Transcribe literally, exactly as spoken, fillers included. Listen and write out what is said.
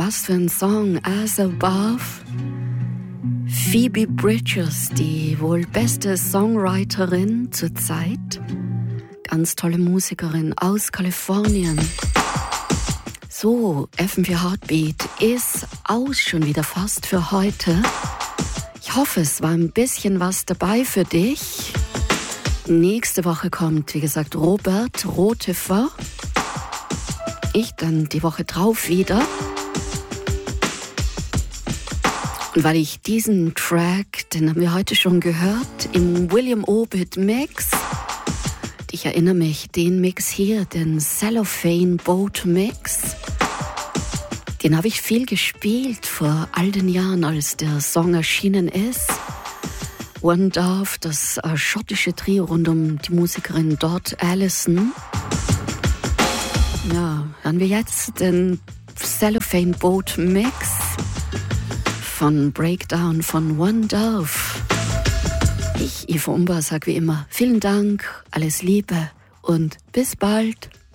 Was für ein Song, As Above. Phoebe Bridgers, die wohl beste Songwriterin zur Zeit. Ganz tolle Musikerin aus Kalifornien. So, F M vier Heartbeat ist aus schon wieder fast für heute. Ich hoffe, es war ein bisschen was dabei für dich. Nächste Woche kommt, wie gesagt, Robert Rotheffer. Ich dann die Woche drauf wieder. Und weil ich diesen Track, den haben wir heute schon gehört, im William Orbit Mix. Ich erinnere mich, den Mix hier, den Cellophane Boat Mix, den habe ich viel gespielt vor all den Jahren, als der Song erschienen ist. One Dove, das äh, schottische Trio rund um die Musikerin Dot Allison. Ja, hören wir jetzt den Cellophane Boat Mix von Breakdown von One Dove. Ich, Eva Umba, sage wie immer vielen Dank, alles Liebe und bis bald.